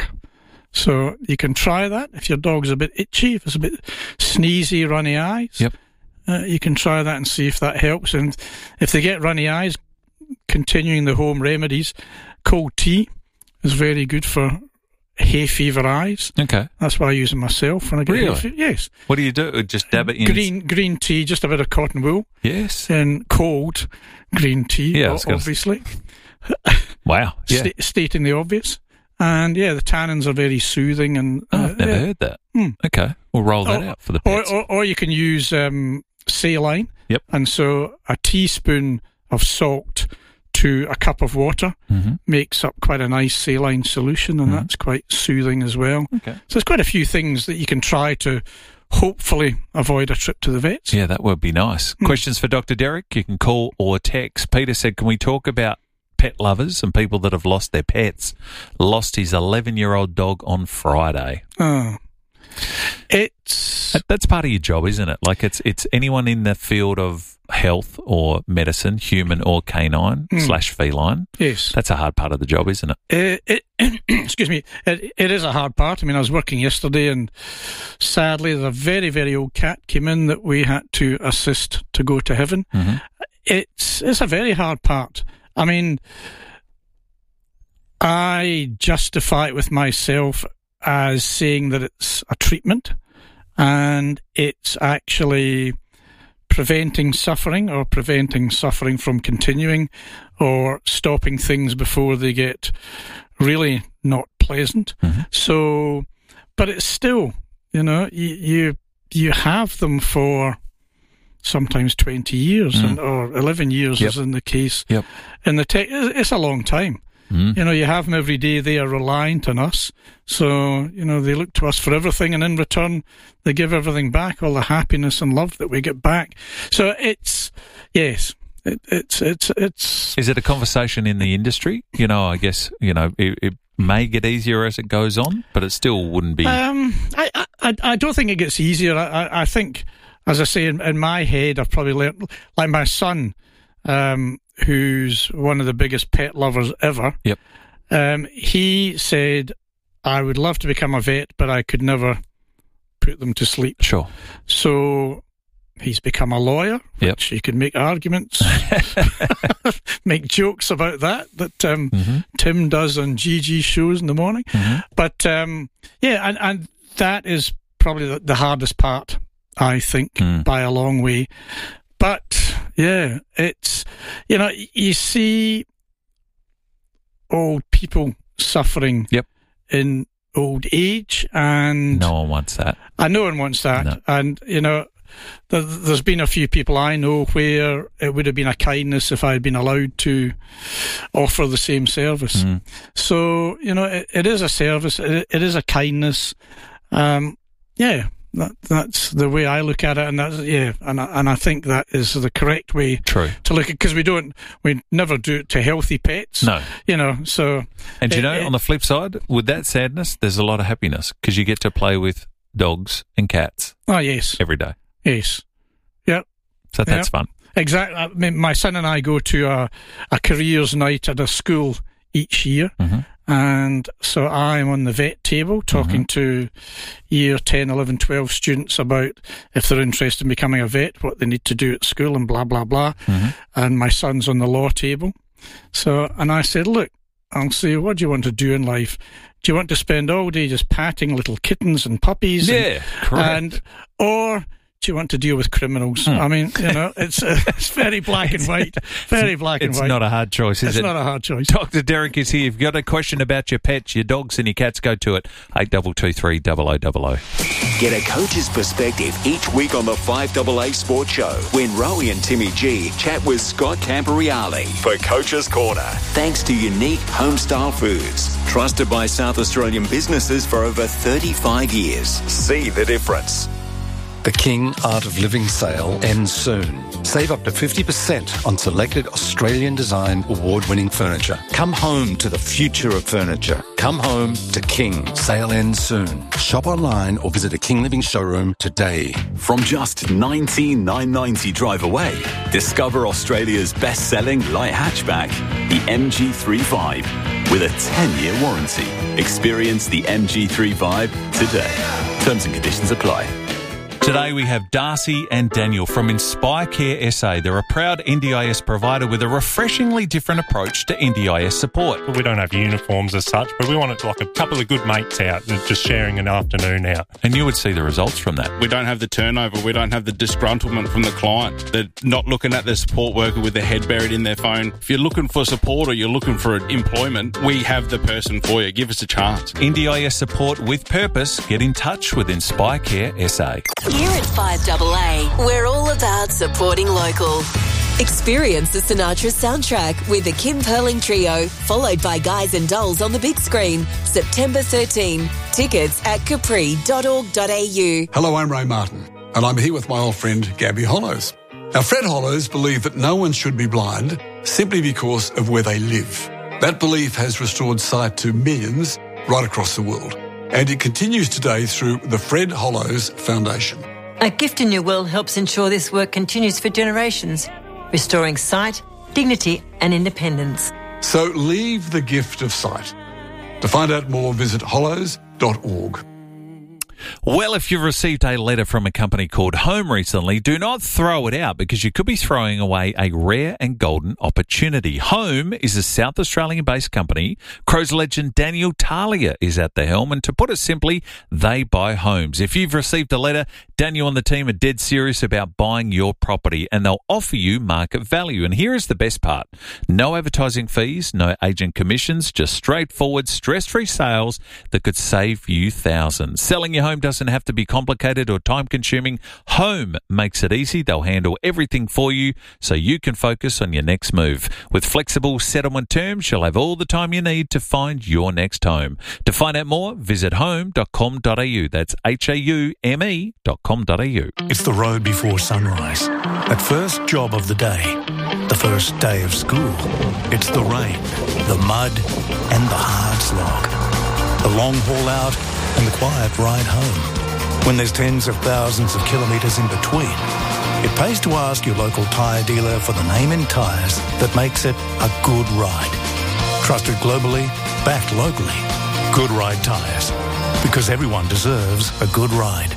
So you can try that if your dog's a bit itchy, if it's a bit sneezy, runny eyes. Yep. Uh, you can try that and see if that helps. And if they get runny eyes, continuing the home remedies, cold tea is very good for hay fever eyes. Okay. That's what I use it myself when I get really? hay fever. Yes. What do you do? Just dab it in? Green green tea, just a bit of cotton wool. Yes. And cold green tea, yeah, obviously. Wow. Yeah. St- stating the obvious. And yeah, the tannins are very soothing. And uh, oh, I've never yeah. heard that. Hmm. Okay. We'll roll that or, out for the pets. Or, or, or you can use um, saline. Yep. And so a teaspoon of salt to a cup of water mm-hmm. makes up quite a nice saline solution, and mm-hmm. that's quite soothing as well. Okay. So there's quite a few things that you can try to hopefully avoid a trip to the vets. Yeah, that would be nice. Mm. Questions for Doctor Derek? You can call or text. Peter said, can we talk about pet lovers and people that have lost their pets? Lost his eleven-year-old dog on Friday. Oh. It's that, that's part of your job, isn't it? Like it's it's anyone in the field of health or medicine, human or canine mm. slash feline. Yes, that's a hard part of the job, isn't it? It, it excuse me. It, it is a hard part. I mean, I was working yesterday, and sadly, a very very old cat came in that we had to assist to go to heaven. Mm-hmm. It's it's a very hard part. I mean, I justify it with myself as saying that it's a treatment and it's actually preventing suffering or preventing suffering from continuing or stopping things before they get really not pleasant. Mm-hmm. So, but it's still, you know, you you, you have them for sometimes twenty years mm. and, or eleven years yep. as in the case. Yep. In the te- it's a long time. Mm. You know, you have them every day. They are reliant on us. So, you know, they look to us for everything, and in return, they give everything back, all the happiness and love that we get back. So it's, yes, it, it's, it's, it's... Is it a conversation in the industry? You know, I guess, you know, it, it, may get easier as it goes on, but it still wouldn't be. Um, I, I, I don't think it gets easier. I, I, I think, as I say, in, in my head, I've probably learned, like my son, um, who's one of the biggest pet lovers ever. Yep. Um, he said, I would love to become a vet, but I could never put them to sleep. Sure. So he's become a lawyer, yep. which you can make arguments, make jokes about that, that um, mm-hmm. Tim does on Gigi's shows in the morning. Mm-hmm. But, um, yeah, and, and that is probably the, the hardest part, I think, mm. by a long way. But, yeah, it's, you know, you see old people suffering yep. in old age, and no one wants that. And no one wants that. No. And, you know, there, there's been a few people I know where it would have been a kindness if I had been allowed to offer the same service. Mm. So, you know, it, it is a service. It, it is a kindness. Um, yeah. That, that's the way I look at it, and that's yeah, and I, and I think that is the correct way True. to look at, because we don't, we never do it to healthy pets. No, you know. So, and it, you know, it, on the flip side, with that sadness, there's a lot of happiness because you get to play with dogs and cats. Oh yes, every day. Yes, yeah. So that's yep. fun. Exactly. I mean, my son and I go to a a careers night at a school each year. Mm-hmm. And so I'm on the vet table talking mm-hmm. to year ten, eleven, twelve students about if they're interested in becoming a vet, what they need to do at school and blah, blah, blah. Mm-hmm. And my son's on the law table. So, and I said, look, I'll say, what do you want to do in life? Do you want to spend all day just patting little kittens and puppies? Yeah, and, correct. And, or do you want to deal with criminals? Mm. I mean, you know, it's uh, it's very black and white. Very black and it's white. It's not a hard choice, is it's it? It's not a hard choice. Doctor Derek is here. If you've got a question about your pets, your dogs and your cats, go to it. eight two two three, double oh double oh. Get a coach's perspective each week on the five A A Sports Show when Rowie and Timmy G chat with Scott Camporeale for Coach's Corner. Thanks to Unique Homestyle Foods, trusted by South Australian businesses for over thirty-five years. See the difference. The King Art of Living sale ends soon. Save up to fifty percent on selected Australian design award-winning furniture. Come home to the future of furniture. Come home to King. Sale ends soon. Shop online or visit a King Living showroom today. From just nineteen thousand nine hundred ninety drive away, discover Australia's best-selling light hatchback, the M G thirty-five, with a ten-year warranty. Experience the M G thirty-five today. Terms and conditions apply. Today we have Darcy and Daniel from Inspire Care S A. They're a proud N D I S provider with a refreshingly different approach to N D I S support. We don't have uniforms as such, but we want it like a couple of good mates out just sharing an afternoon out. And you would see the results from that. We don't have the turnover. We don't have the disgruntlement from the client. They're not looking at the support worker with their head buried in their phone. If you're looking for support or you're looking for employment, we have the person for you. Give us a chance. N D I S support with purpose. Get in touch with Inspire Care S A. Here at five A A, we're all about supporting local. Experience the Sinatra soundtrack with the Kim Perling Trio, followed by Guys and Dolls on the big screen, September thirteenth. Tickets at capri dot org dot a u. Hello, I'm Ray Martin, and I'm here with my old friend Gabby Hollows. Now, Fred Hollows believed that no one should be blind simply because of where they live. That belief has restored sight to millions right across the world, and it continues today through the Fred Hollows Foundation. A Gift in Your Will helps ensure this work continues for generations, restoring sight, dignity and independence. So leave the gift of sight. To find out more, visit hollows dot org. Well, if you've received a letter from a company called Home recently, do not throw it out because you could be throwing away a rare and golden opportunity. Home is a South Australian-based company. Crows legend Daniel Talia is at the helm, and to put it simply, they buy homes. If you've received a letter, Daniel and the team are dead serious about buying your property, and they'll offer you market value. And here is the best part. No advertising fees, no agent commissions, just straightforward, stress-free sales that could save you thousands. Selling your home doesn't have to be complicated or time-consuming. Home makes it easy. They'll handle everything for you so you can focus on your next move. With flexible settlement terms, you'll have all the time you need to find your next home. To find out more, visit home dot com dot a u. That's H A U M E dot com dot a u. It's the road before sunrise. That first job of the day. The first day of school. It's the rain, the mud, and the hard slog. The long haul out and the quiet ride home. When there's tens of thousands of kilometres in between, it pays to ask your local tyre dealer for the name in tyres that makes it a good ride. Trusted globally, backed locally. Good Ride Tyres. Because everyone deserves a good ride.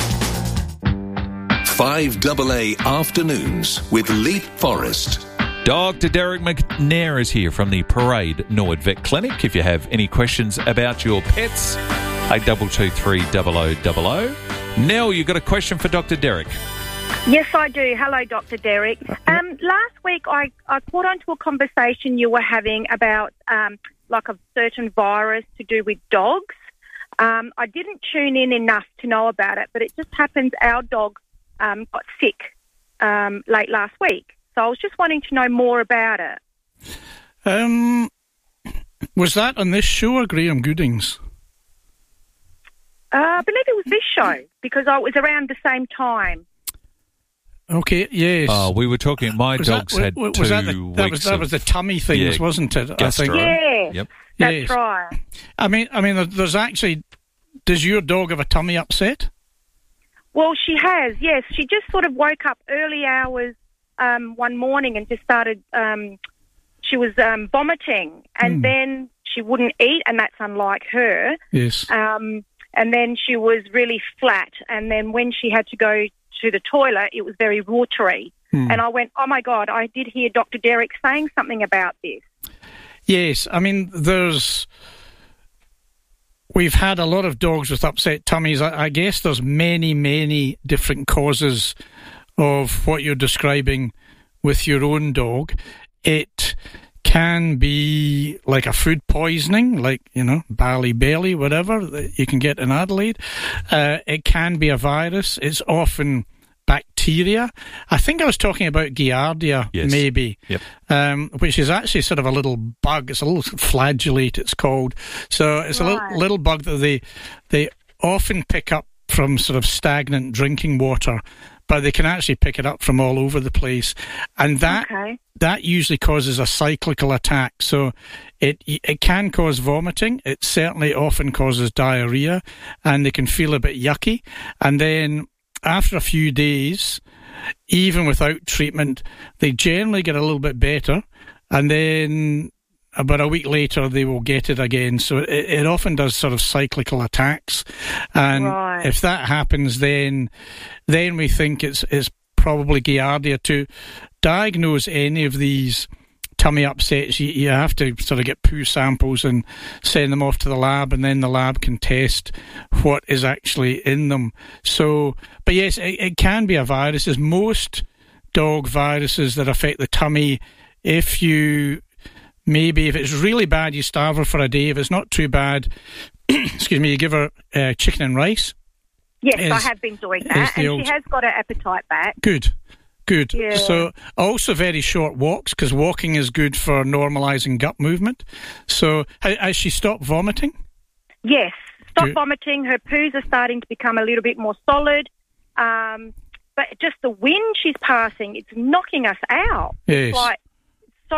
five double A Afternoons with Leap Forrest. Doctor Derek McNair is here from the Parade Norwood Vet Clinic. If you have any questions about your pets, eight two two three zero zero zero zero. Nell, you got a question for Doctor Derek? Yes, I do. Hello, Doctor Derek. Um, last week, I, I caught onto a conversation you were having about um, like a certain virus to do with dogs. Um, I didn't tune in enough to know about it, but it just happens our dog um, got sick um, late last week. So I was just wanting to know more about it. Um, was that on this show or Graham Gooding's? Uh, I believe it was this show because I was around the same time. Okay, yes. Oh, we were talking. My was dogs that, had was two that the, that weeks was, that of, was the tummy things, yeah, wasn't it? Gastro. I think. Yes, Yep. that's yes. right. I mean, I mean, there's actually. Does your dog have a tummy upset? Well, she has. Yes, she just sort of woke up early hours um, one morning and just started. Um, she was um, vomiting, and Hmm. then she wouldn't eat, and that's unlike her. Yes. Um, and then she was really flat, and then when she had to go to the toilet, it was very watery. Hmm. And I went, oh, my God, I did hear Doctor Derek saying something about this. Yes, I mean, there's... We've had a lot of dogs with upset tummies. I, I guess there's many, many different causes of what you're describing with your own dog. It can be like a food poisoning, like, you know, Bally Belly, whatever, that you can get in Adelaide. Uh, it can be a virus. It's often bacteria. I think I was talking about Giardia, Yes. maybe, Yep. um, which is actually sort of a little bug. It's a little flagellate, it's called. So it's a Right. little, little bug that they they often pick up from sort of stagnant drinking water, but they can actually pick it up from all over the place. And that Okay. that usually causes a cyclical attack. So it it can cause vomiting. It certainly often causes diarrhea, and they can feel a bit yucky. And then after a few days, even without treatment, they generally get a little bit better, and then about a week later they will get it again. So it, it often does sort of cyclical attacks, and Right. if that happens, then then we think it's it's probably Giardia. To diagnose any of these tummy upsets, you, you have to sort of get poo samples and send them off to the lab, and then the lab can test what is actually in them. So, but yes, it, it can be a virus. As most dog viruses that affect the tummy, if you maybe, if it's really bad, you starve her for a day. If it's not too bad, excuse me, you give her uh, chicken and rice. Yes, Is- I have been doing is that, the and old- she has got her appetite back. Good. Good. Yeah. So also very short walks, because walking is good for normalising gut movement. So ha- has she stopped vomiting? Yes, stop Good. vomiting. Her poos are starting to become a little bit more solid. Um, but just the wind she's passing, it's knocking us out. Yes. It's like, so,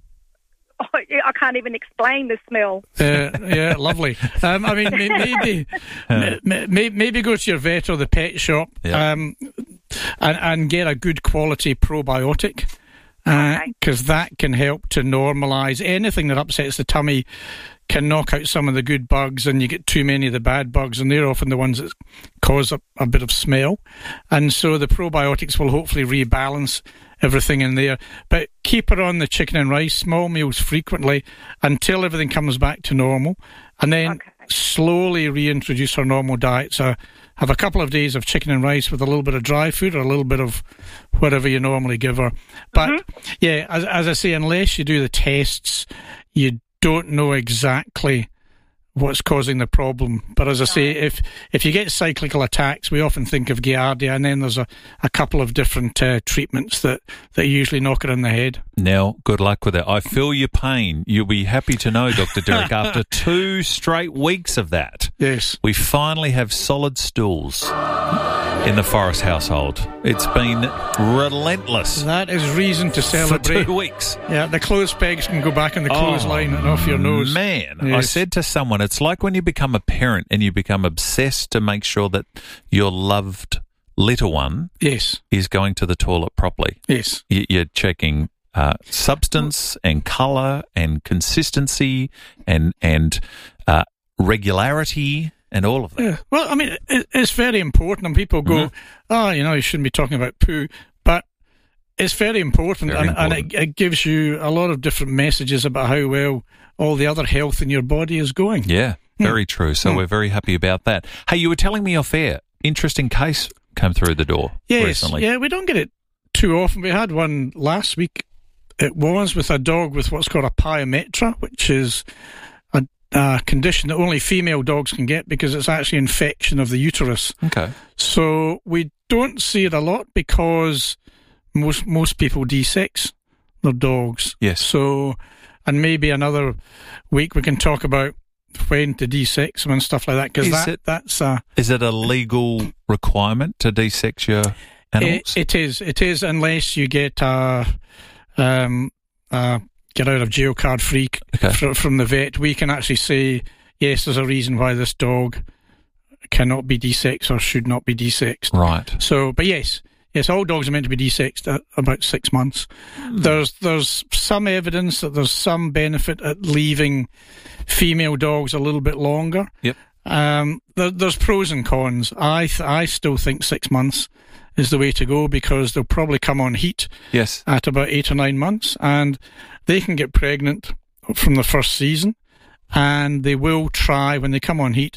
I can't even explain the smell. Uh, yeah, lovely. Um, I mean, may- maybe may- may- maybe go to your vet or the pet shop um, and, and get a good quality probiotic, because that can help to normalise anything that upsets the tummy. Can knock out some of the good bugs, and you get too many of the bad bugs, and they're often the ones that cause a, a bit of smell. And so the probiotics will hopefully rebalance everything in there. But keep her on the chicken and rice, small meals frequently, until everything comes back to normal, and then slowly reintroduce her normal diet. So have a couple of days of chicken and rice with a little bit of dry food or a little bit of whatever you normally give her. But yeah, as, as I say, unless you do the tests, you don't know exactly what's causing the problem. But as I say, if if you get cyclical attacks, we often think of Giardia, and then there's a, a couple of different uh, treatments that, that usually knock it on the head. Now, good luck with it. I feel your pain. You'll be happy to know, Doctor Derek, after two straight weeks of that, yes, we finally have solid stools. in the Forrest household. It's been relentless. That is reason to celebrate. For two weeks. Yeah, the clothes pegs can go back in the clothesline oh, and off your nose. Man, yes. I said to someone, it's like when you become a parent and you become obsessed to make sure that your loved little one yes. is going to the toilet properly. Yes. You're checking uh, substance and colour and consistency and, and uh, regularity and all of that. Yeah. Well, I mean, it, it's very important, and people go, mm-hmm. oh, you know, you shouldn't be talking about poo, but it's very important, very and, important. and it, it gives you a lot of different messages about how well all the other health in your body is going. Yeah, very mm. true. So mm. we're very happy about that. Hey, you were telling me off air, interesting case came through the door yes, recently. Yeah, we don't get it too often. We had one last week. It was with a dog with what's called a pyometra, which is a, a condition that only female dogs can get because it's actually infection of the uterus. Okay. So we don't see it a lot because most most people de-sex their dogs. Yes. So, and maybe another week we can talk about when to de-sex them and stuff like that, because that, it, that's a... Is it a legal requirement to de-sex your animals? It, it is, it is, unless you get a, um, a get out of jail card free okay. fr- from the vet. We can actually say, yes, there's a reason why this dog cannot be de-sexed or should not be de-sexed. Right. So, but yes, yes, all dogs are meant to be de-sexed at about six months. Mm. There's there's some evidence that there's some benefit at leaving female dogs a little bit longer. Yep. Um, there, there's pros and cons. I th- I still think six months is the way to go because they'll probably come on heat. Yes. At about eight or nine months, and they can get pregnant from the first season, and they will try when they come on heat.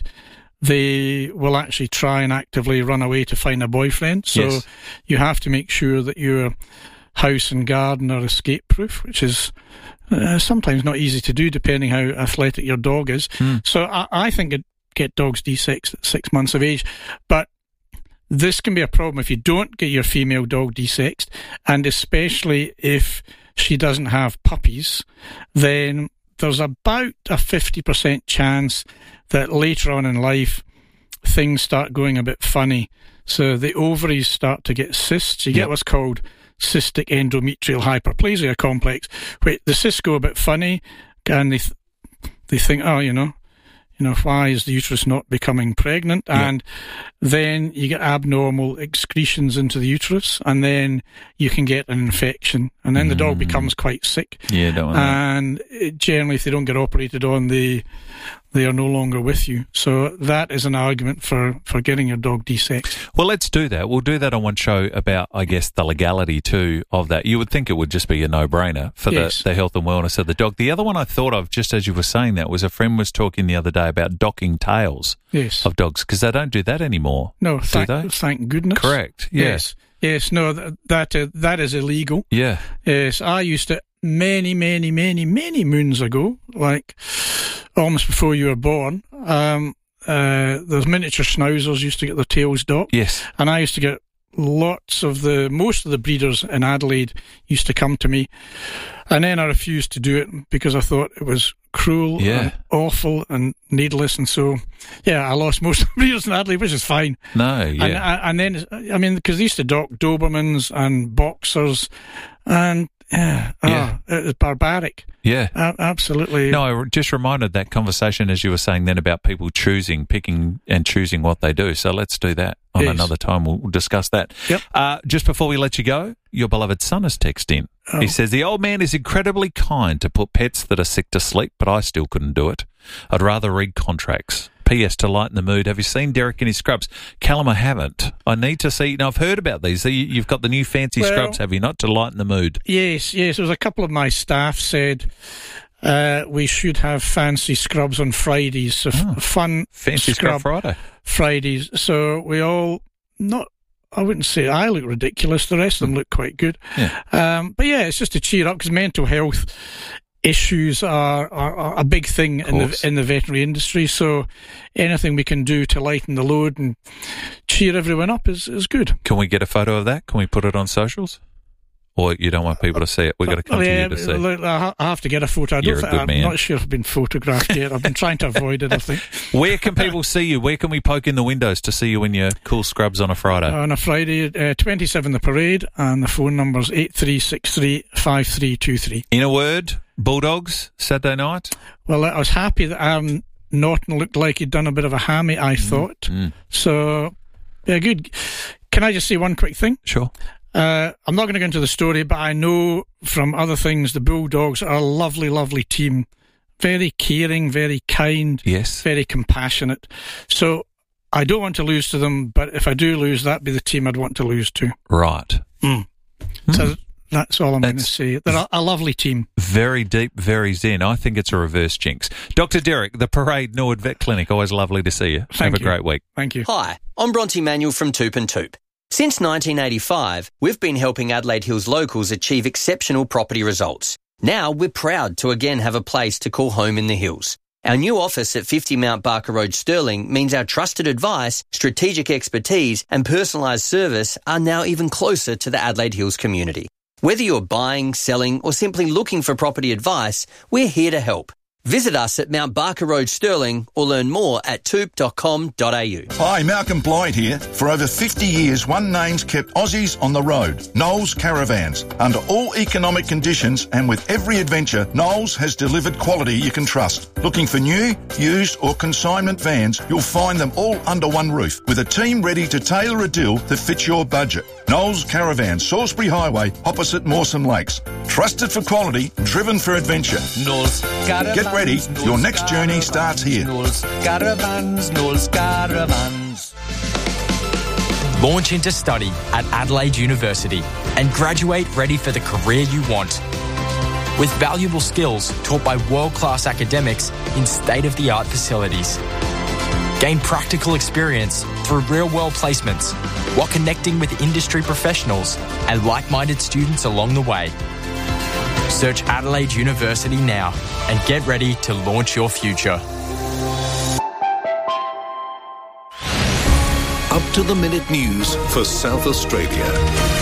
They will actually try and actively run away to find a boyfriend. So yes. you have to make sure that your house and garden are escape proof, which is uh, sometimes not easy to do depending how athletic your dog is. Mm. So I, I think it get dogs de-sexed at six months of age. But this can be a problem if you don't get your female dog de-sexed, and especially if she doesn't have puppies, then there's about a fifty percent chance that later on in life things start going a bit funny. So the ovaries start to get cysts. You get yep. what's called cystic endometrial hyperplasia complex, where the cysts go a bit funny, and they th- they think, oh, you know, you know, why is the uterus not becoming pregnant? Yep. And then you get abnormal excretions into the uterus, and then you can get an infection, and then mm. the dog becomes quite sick. Yeah, don't want that. And it, generally, if they don't get operated on, they they are no longer with you. So that is an argument for, for getting your dog de-sexed. Well, let's do that. We'll do that on one show about, I guess, the legality too of that. You would think it would just be a no-brainer for yes. the, the health and wellness of the dog. The other one I thought of, just as you were saying that, was a friend was talking the other day about docking tails yes. of dogs, because they don't do that anymore. No, do thank, they? thank goodness. Correct. Yeah. Yes. Yes, no, that that, uh, that is illegal. Yeah. Yes, I used to many, many, many, many moons ago, like almost before you were born. Um, uh, those miniature schnauzers used to get their tails docked. Yes. And I used to get lots of the, most of the breeders in Adelaide used to come to me. And then I refused to do it because I thought it was cruel yeah. and awful and needless. And so, yeah, I lost most of the breeders in Adelaide, which is fine. No, yeah. And, and then, I mean, because they used to dock Dobermans and Boxers, and yeah, yeah. Oh, it was barbaric. Yeah. Uh, absolutely. No, I just reminded that conversation as you were saying then about people choosing, picking and choosing what they do. So let's do that on yes. another time. We'll discuss that. Yep. Uh, just before we let you go, your beloved son has texted in. Oh. He says, the old man is incredibly kind to put pets that are sick to sleep, but I still couldn't do it. I'd rather read contracts. P S to lighten the mood. Have you seen Derek in his scrubs? Callum, I haven't. I need to see. Now, I've heard about these. You've got the new fancy well, scrubs, have you not, to lighten the mood? Yes, yes. There was a couple of my staff said uh, we should have fancy scrubs on Fridays. So oh, f- fun fancy scrub, scrub Friday. Fridays. So we all, not, I wouldn't say I look ridiculous. The rest of them look quite good. Yeah. Um, but yeah, it's just to cheer up because mental health issues are, are, are a big thing in the in the veterinary industry. So anything we can do to lighten the load and cheer everyone up is, is good. Can we get a photo of that? Can we put it on socials? or you don't want people to see it? We've got to come well, to yeah, you to see. Look, I have to get a photo. I don't You're a think, good I'm man. not sure I've been photographed yet. I've been trying to avoid it, I think. Where can people see you? Where can we poke in the windows to see you in your cool scrubs on a Friday? On a Friday, uh, twenty-seven The Parade, and the phone number's eight three six three, five three two three. In a word, Bulldogs, Saturday night? Well, I was happy that um, Norton looked like he'd done a bit of a hammy, I thought. Mm. So, yeah, good. Can I just say one quick thing? Sure. Uh, I'm not going to go into the story, but I know from other things the Bulldogs are a lovely, lovely team. Very caring, very kind, yes, very compassionate. So I don't want to lose to them, but if I do lose, that'd be the team I'd want to lose to. Right. Mm. Mm. So that's all I'm going to say. They're a, a lovely team. Very deep, very zen. I think it's a reverse jinx. Doctor Derek, the Parade Norwood Vet Clinic. Always lovely to see you. Thank Have you. a great week. Thank you. Hi, I'm Bronte Manuel from Toop and Toop. Since nineteen eighty-five, we've been helping Adelaide Hills locals achieve exceptional property results. Now we're proud to again have a place to call home in the hills. Our new office at fifty Mount Barker Road, Stirling, means our trusted advice, strategic expertise and personalised service are now even closer to the Adelaide Hills community. Whether you're buying, selling or simply looking for property advice, we're here to help. Visit us at Mount Barker Road, Stirling, or learn more at toop dot com dot a u. Hi, Malcolm Blyde here. For over fifty years, one name's kept Aussies on the road. Knowles Caravans. Under all economic conditions and with every adventure, Knowles has delivered quality you can trust. Looking for new, used or consignment vans, you'll find them all under one roof with a team ready to tailor a deal that fits your budget. Knowles Caravans, Salisbury Highway, opposite Mawson Lakes. Trusted for quality, driven for adventure. Knowles Caravans. Get ready, your next journey starts here. Knowles Caravans, Knowles Caravans. Launch into study at Adelaide University and graduate ready for the career you want. With valuable skills taught by world-class academics in state-of-the-art facilities. Gain practical experience through real-world placements while connecting with industry professionals and like-minded students along the way. Search Adelaide University now and get ready to launch your future. Up to the minute news for South Australia.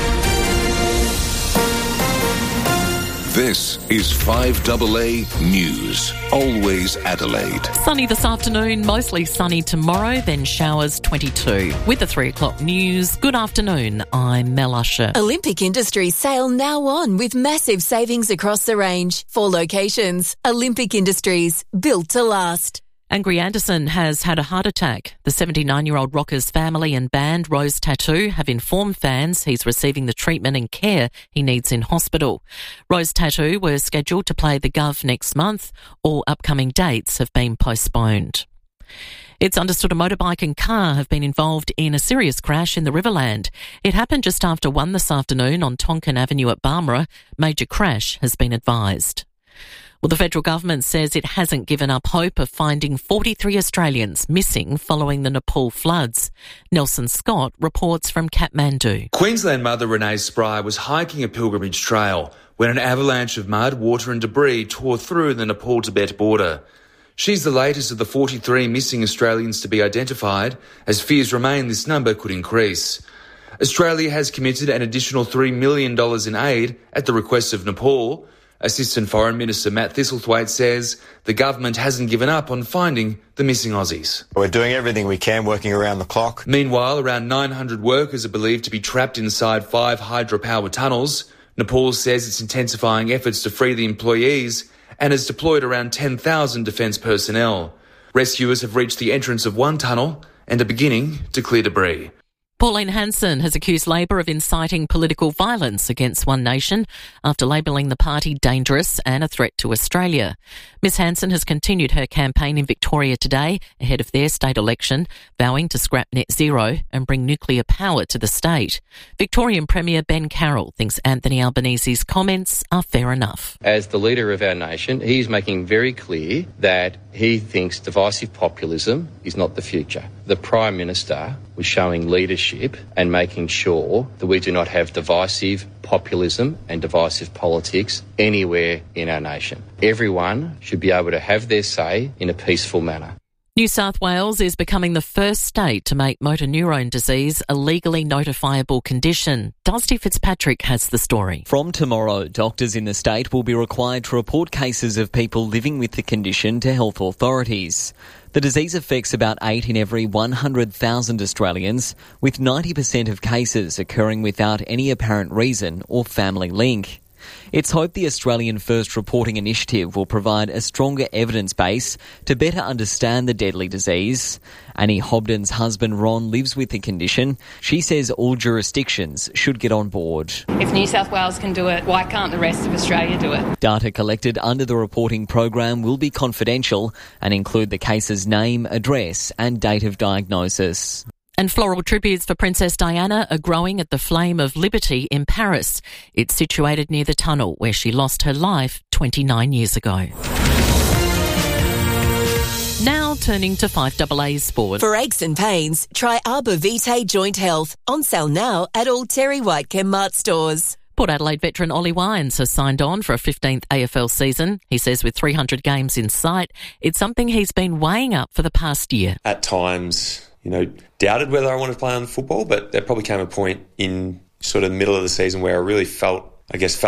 This is five A A News. Always Adelaide. Sunny this afternoon, mostly sunny tomorrow, then showers twenty-two. With the three o'clock news, good afternoon, I'm Mel Usher. Olympic Industries sale now on with massive savings across the range. Four locations. Olympic Industries, built to last. Angry Anderson has had a heart attack. The seventy-nine-year-old rocker's family and band Rose Tattoo have informed fans he's receiving the treatment and care he needs in hospital. Rose Tattoo were scheduled to play the Gov next month. All upcoming dates have been postponed. It's understood a motorbike and car have been involved in a serious crash in the Riverland. It happened just after one this afternoon on Tonkin Avenue at Barmera. Major crash has been advised. Well, the federal government says it hasn't given up hope of finding forty-three Australians missing following the Nepal floods. Nelson Scott reports from Kathmandu. Queensland mother Renee Spry was hiking a pilgrimage trail when an avalanche of mud, water and debris tore through the Nepal-Tibet border. She's the latest of the forty-three missing Australians to be identified, as fears remain this number could increase. Australia has committed an additional three million dollars in aid at the request of Nepal. Assistant Foreign Minister Matt Thistlethwaite says the government hasn't given up on finding the missing Aussies. We're doing everything we can, working around the clock. Meanwhile, around nine hundred workers are believed to be trapped inside five hydropower tunnels. Nepal says it's intensifying efforts to free the employees and has deployed around ten thousand defence personnel. Rescuers have reached the entrance of one tunnel and are beginning to clear debris. Pauline Hanson has accused Labor of inciting political violence against One Nation after labelling the party dangerous and a threat to Australia. Miss Hanson has continued her campaign in Victoria today ahead of their state election, vowing to scrap net zero and bring nuclear power to the state. Victorian Premier Ben Carroll thinks Anthony Albanese's comments are fair enough. As the leader of our nation, he's making very clear that he thinks divisive populism is not the future. The Prime Minister was showing leadership and making sure that we do not have divisive populism and divisive politics anywhere in our nation. Everyone should be able to have their say in a peaceful manner. New South Wales is becoming the first state to make motor neurone disease a legally notifiable condition. Dusty Fitzpatrick has the story. From tomorrow, doctors in the state will be required to report cases of people living with the condition to health authorities. The disease affects about eight in every one hundred thousand Australians, with ninety percent of cases occurring without any apparent reason or family link. It's hoped the Australian First Reporting Initiative will provide a stronger evidence base to better understand the deadly disease. Annie Hobden's husband Ron lives with the condition. She says all jurisdictions should get on board. If New South Wales can do it, why can't the rest of Australia do it? Data collected under the reporting program will be confidential and include the case's name, address and date of diagnosis. And floral tributes for Princess Diana are growing at the Flame of Liberty in Paris. It's situated near the tunnel where she lost her life twenty-nine years ago. Now turning to five A A's sport. For aches and pains, try Arbor Vitae Joint Health. On sale now at all Terry White Chemmart stores. Port Adelaide veteran Ollie Wines has signed on for a fifteenth A F L season. He says with three hundred games in sight, it's something he's been weighing up for the past year. At times, you know, doubted whether I wanted to play on football, but there probably came a point in sort of the middle of the season where I really felt, I guess, felt